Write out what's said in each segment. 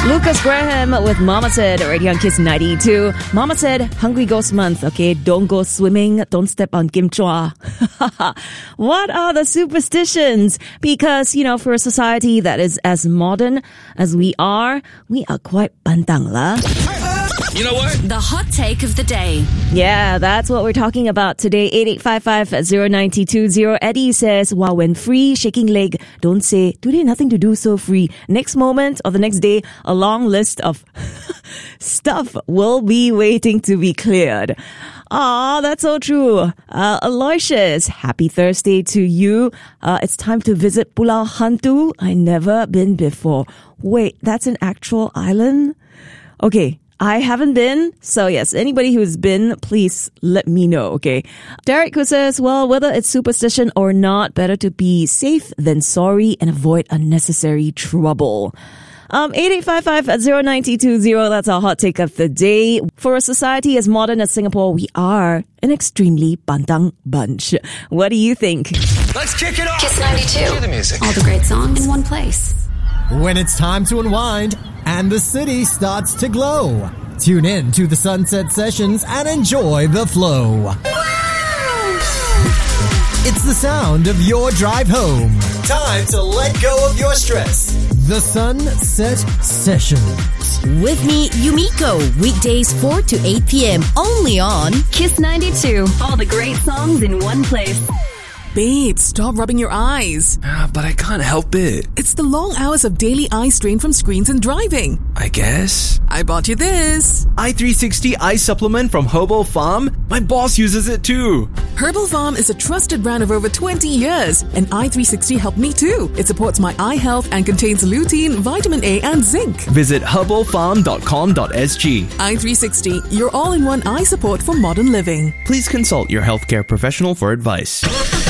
Lucas Graham with Mama Said right here on Kiss 92. Mama said, Hungry Ghost Month. Okay, don't go swimming. Don't step on Kim Chua. What are the superstitions? Because, for a society that is as modern as we are quite bantang la. You know what? The hot take of the day. Yeah, that's what we're talking about today. 8855-0920. Eddie says, wow, when free, shaking leg, don't say, today nothing to do, so free. Next moment or the next day, a long list of stuff will be waiting to be cleared. Aw, that's so true. Aloysius, happy Thursday to you. It's time to visit Pulau Hantu. I never been before. Wait, that's an actual island? Okay. I haven't been, so yes, anybody who's been, please let me know, okay? Derek who says, well, whether it's superstition or not, better to be safe than sorry and avoid unnecessary trouble. 8855-0920, that's our hot take of the day. For a society as modern as Singapore, we are an extremely bantang bunch. What do you think? Let's kick it off! Kiss 92. Cue the music. All the great songs in one place. When it's time to unwind and the city starts to glow, tune in to the Sunset Sessions and enjoy the flow. It's the sound of your drive home. Time to let go of your stress. The Sunset Sessions. With me, Yumiko, weekdays 4 to 8 p.m. only on Kiss 92. All the great songs in one place. Babe, stop rubbing your eyes. But I can't help it. It's the long hours of daily eye strain from screens and driving. I guess. I bought you this. i360 Eye Supplement from Herbal Farm. My boss uses it too. Herbal Farm is a trusted brand of over 20 years. And i360 helped me too. It supports my eye health and contains lutein, vitamin A and zinc. Visit herbalfarm.com.sg. i360, your all-in-one eye support for modern living. Please consult your healthcare professional for advice.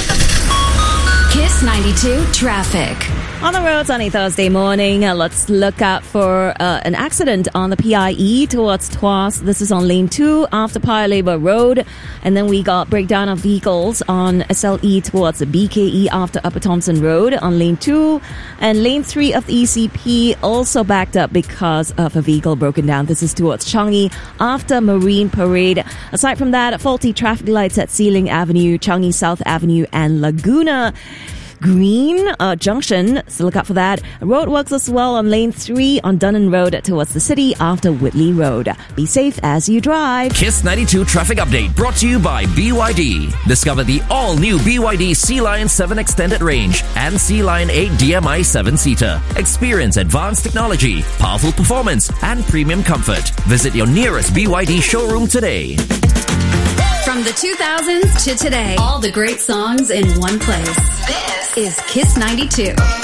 Kiss 92 traffic. On the roads on a Thursday morning, let's look out for an accident on the PIE towards Tuas. This is on lane 2 after Paya Lebar Road. And then we got breakdown of vehicles on SLE towards the BKE after Upper Thomson Road on lane 2. And lane 3 of the ECP also backed up because of a vehicle broken down. This is towards Changi after Marine Parade. Aside from that, faulty traffic lights at Sealing Avenue, Changi South Avenue and Laguna Green Junction, so look out for that. Roadworks as well on lane 3 on Dunnan Road towards the city after Whitley Road. Be safe as you drive. Kiss 92 traffic update brought to you by BYD. Discover the all-new BYD Sea Lion 7 Extended Range and Sea Lion 8 DMI 7-seater. Experience advanced technology, powerful performance, and premium comfort. Visit your nearest BYD showroom today. From the 2000s to today, all the great songs in one place. This is Kiss 92.